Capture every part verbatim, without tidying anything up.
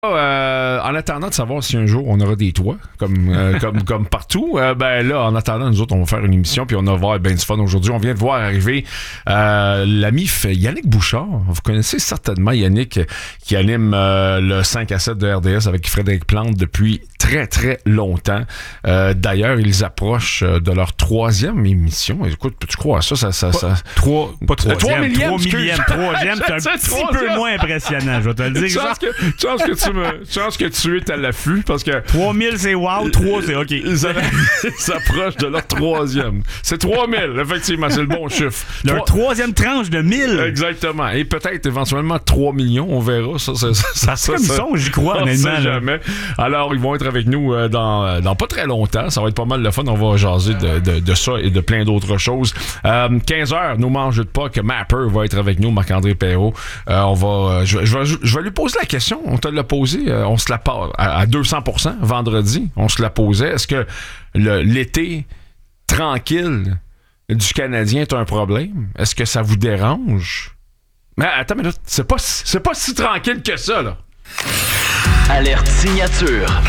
Euh, en attendant de savoir si un jour on aura des toits, comme, euh, comme, comme partout, euh, ben là, en attendant, nous autres, on va faire une émission, puis on va avoir ben du fun aujourd'hui. On vient de voir arriver euh, l'ami Yannick Bouchard. Vous connaissez certainement Yannick, qui anime euh, le cinq à sept de R D S avec Frédéric Plante depuis très, très longtemps. Euh, d'ailleurs, ils approchent de leur troisième émission. Écoute, peux-tu croire à ça? ça, ça, pas, ça... Trois, pas troisième, trois millième, trois millième, troisième, c'est un petit troisième. peu moins impressionnant, je vais te le dire. Chance que, chance que tu me, chance que tu es à l'affût, parce que trois mille c'est wow, trois c'est OK. Ils s'approchent de leur troisième. C'est trois mille, effectivement, c'est le bon chiffre. Leur trois... troisième tranche de mille. Exactement. Et peut-être éventuellement trois millions, on verra. Ça, ça, ça, ça, ça, ça, ça j'y crois, honnêtement. Jamais. Alors, ils vont être avec nous euh, dans, dans pas très longtemps. Ça va être pas mal le fun. On va jaser de, de, de ça et de plein d'autres choses. Euh, quinze heures, nous mange de pas que Mapper va être avec nous, Marc-André Perrault. Euh, on va, je, je, je, je vais lui poser la question. On te l'a posé. Euh, on se la part à, à deux cents pour cent vendredi. On se la posait. Est-ce que le, l'été tranquille du Canadien est un problème? Est-ce que ça vous dérange? Mais attends, mais là, c'est pas, c'est pas si tranquille que ça, là. Alerte signature.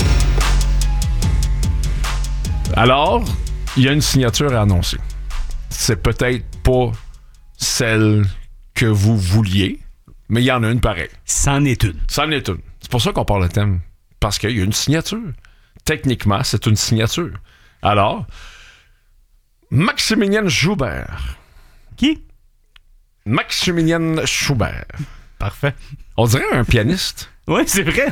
Alors, il y a une signature à annoncer. C'est peut-être pas celle que vous vouliez, mais il y en a une pareille. C'en est une. C'en est une. C'est pour ça qu'on parle de thème. Parce qu'il y a une signature. Techniquement, c'est une signature. Alors, Maximilien Schubert. Qui? Maximilien Schubert. Parfait. On dirait un pianiste. Oui, c'est vrai.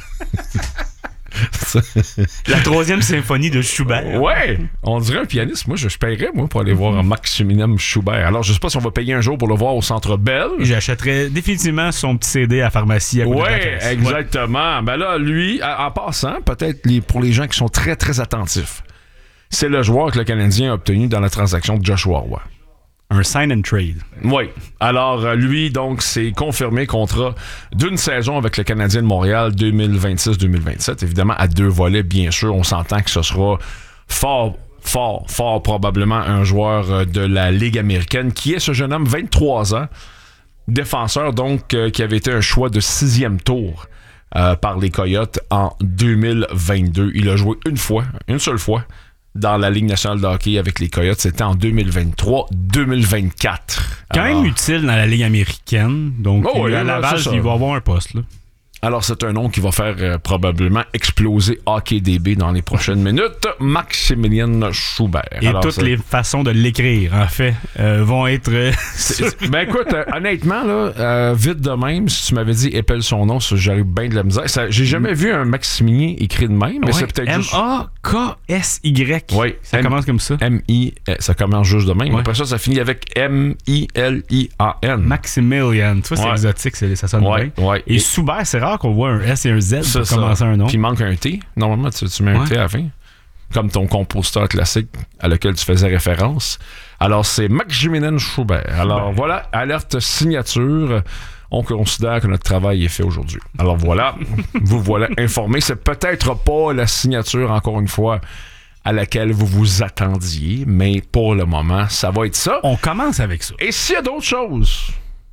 La troisième symphonie de Schubert. Ouais, on dirait un pianiste. Moi, je, je paierais, moi, pour aller voir un Maximilien Schubert. Alors, je sais pas si on va payer un jour pour le voir au Centre Bell. J'achèterais définitivement son petit C D à la pharmacie à côté ouais, de la caisse. exactement. Ouais. Ben là, lui, en passant, peut-être les, pour les gens qui sont très, très attentifs, c'est le joueur que le Canadien a obtenu dans la transaction de Joshua Roy. Un sign and trade. Oui. Alors, lui, donc, c'est confirmé contrat d'une saison avec le Canadien de Montréal deux mille vingt-six deux mille vingt-sept. Évidemment, à deux volets, bien sûr. On s'entend que ce sera fort, fort, fort probablement un joueur de la Ligue américaine qui est ce jeune homme, vingt-trois ans, défenseur, donc, euh, qui avait été un choix de sixième tour euh, par les Coyotes en deux mille vingt-deux. Il a joué une fois, une seule fois, dans la Ligue nationale de hockey avec les Coyotes. C'était en deux mille vingt-trois deux mille vingt-quatre. Quand Alors, même utile dans la Ligue américaine. Donc, oh, oui, à la base, il va avoir un poste, là. Alors, c'est un nom qui va faire euh, probablement exploser HockeyDB dans les prochaines minutes. Maximilien Schubert. Et Alors, toutes ça... les façons de l'écrire, en fait, euh, vont être... Euh, ben écoute, euh, honnêtement, là, euh, vite de même, si tu m'avais dit épelle son nom, ça, j'aurais bien de la misère. Ça, j'ai jamais vu un Maximilien écrit de même, mais ouais, c'est peut-être M juste... A K S Y. Oui. Ça M- commence comme ça. M I Ça commence juste de même. Ouais. Après ça, ça finit avec M I L I A N. Maximilian. Tu vois, c'est ouais. exotique, c'est, ça sonne ouais, bien. Ouais. Et, Et Schubert, c'est rare qu'on voit un S et un Z c'est pour ça. commencer un nom. Puis il manque un T. Normalement, tu, tu mets un ouais. T à la fin. Comme ton compositeur classique à lequel tu faisais référence. Alors, c'est Maximilien Schubert. Alors, ben. Voilà, alerte signature. On considère que notre travail est fait aujourd'hui. Alors, voilà, vous voilà informés. C'est peut-être pas la signature, encore une fois, à laquelle vous vous attendiez, mais pour le moment, ça va être ça. On commence avec ça. Et s'il y a d'autres choses,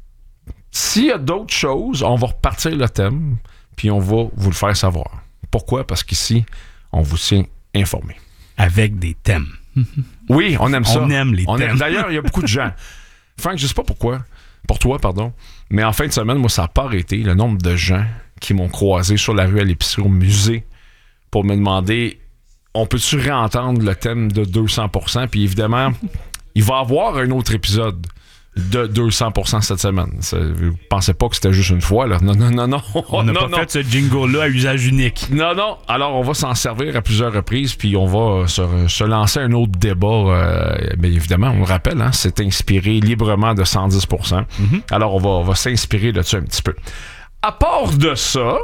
s'il y a d'autres choses, on va repartir le thème, puis on va vous le faire savoir. Pourquoi? Parce qu'ici, on vous tient informé. Avec des thèmes. Oui, on aime ça. On aime les on thèmes. Aime. D'ailleurs, il y a beaucoup de gens. Frank, je sais pas pourquoi. Pour toi, pardon. Mais en fin de semaine, moi, ça n'a pas arrêté. Le nombre de gens qui m'ont croisé sur la rue, à l'épicerie, au musée, pour me demander, on peut-tu réentendre le thème de deux cents pour cent? Puis évidemment, il va y avoir un autre épisode de deux cents pour cent cette semaine. Ça, vous pensez pas que c'était juste une fois, là? Non, non, non, non. On n'a non, pas non. fait ce jingle-là à usage unique. Non, non. Alors, on va s'en servir à plusieurs reprises, puis on va se, se lancer un autre débat. Euh, bien évidemment, on le rappelle, hein, c'est inspiré librement de cent dix pour cent. Mm-hmm. Alors, on va, on va s'inspirer de ça un petit peu. À part de ça,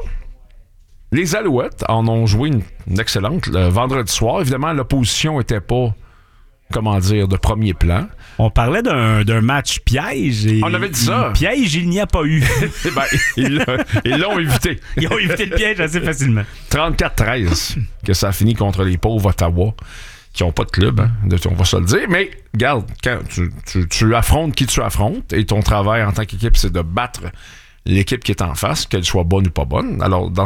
les Alouettes en ont joué une, une excellente le vendredi soir. Évidemment, l'opposition n'était pas, comment dire, de premier plan. On parlait d'un, d'un match piège. Et on avait dit ça. Piège, il n'y a pas eu. ben, ils, ils l'ont évité. Ils ont évité le piège assez facilement. trente-quatre treize que ça a fini contre les pauvres Ottawa qui n'ont pas de club, hein, de, on va se le dire. Mais, regarde, quand tu, tu, tu affrontes qui tu affrontes et ton travail en tant qu'équipe, c'est de battre l'équipe qui est en face, qu'elle soit bonne ou pas bonne. Alors, dans